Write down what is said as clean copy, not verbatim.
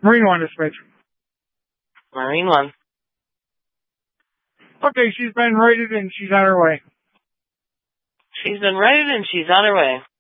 Marine One, dispatch. Marine One. Okay, she's been rated and she's on her way. She's been rated and she's on her way.